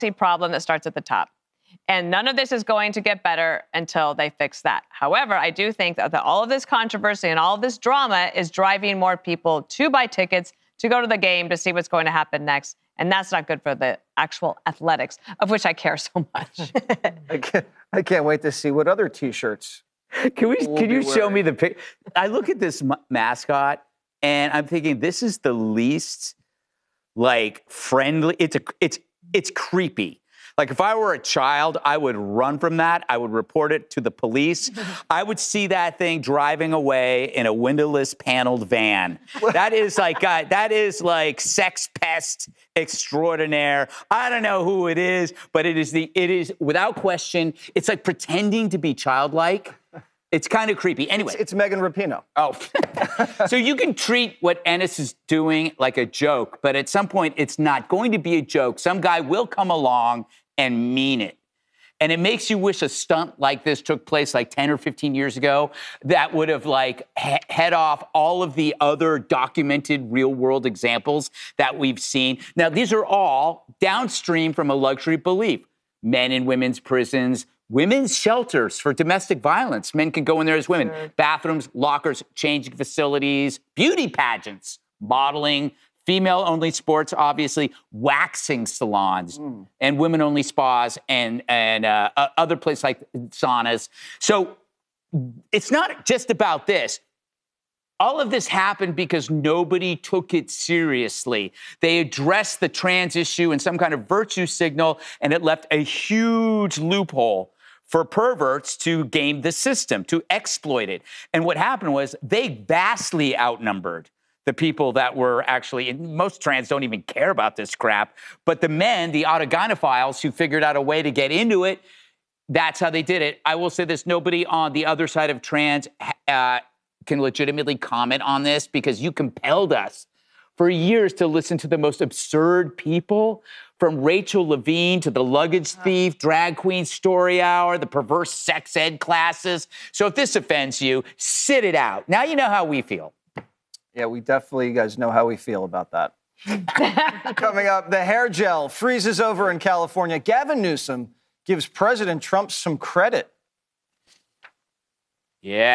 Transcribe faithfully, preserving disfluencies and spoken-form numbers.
problem that starts at the top. And none of this is going to get better until they fix that. However, I do think that all of this controversy and all of this drama is driving more people to buy tickets, to go to the game, to see what's going to happen next. And that's not good for the actual athletics, of which I care so much. I, can't, I can't wait to see what other T-shirts. Can we? We'll can you wearing. show me the pic? I look at this m- mascot, and I'm thinking this is the least like friendly. It's a. It's it's creepy. Like, if I were a child, I would run from that. I would report it to the police. I would see that thing driving away in a windowless paneled van. That is like, uh, that is like sex pest extraordinaire. I don't know who it is, but it is the, it is without question, it's like pretending to be childlike. It's kind of creepy. Anyway. It's, it's Megan Rapinoe. Oh. So you can treat what Ennis is doing like a joke, but at some point it's not going to be a joke. Some guy will come along and mean it. And it makes you wish a stunt like this took place like ten or fifteen years ago that would have like he- head off all of the other documented real world examples that we've seen. Now, these are all downstream from a luxury belief. Men in women's prisons, women's shelters for domestic violence. Men can go in there as women. Sure. Bathrooms, lockers, changing facilities, beauty pageants, modeling, female-only sports, obviously, waxing salons, mm. and women-only spas, and, and uh, other places like saunas. So it's not just about this. All of this happened because nobody took it seriously. They addressed the trans issue in some kind of virtue signal, and it left a huge loophole for perverts to game the system, to exploit it. And what happened was they vastly outnumbered the people that were actually, and most trans don't even care about this crap, but the men, the autogynephiles who figured out a way to get into it, that's how they did it. I will say this, nobody on the other side of trans uh, can legitimately comment on this because you compelled us for years to listen to the most absurd people, from Rachel Levine to the luggage thief, drag queen story hour, the perverse sex ed classes. So if this offends you, sit it out. Now you know how we feel. Yeah, we definitely, you guys know how we feel about that. Coming up, the hair gel freezes over in California. Gavin Newsom gives President Trump some credit. Yeah.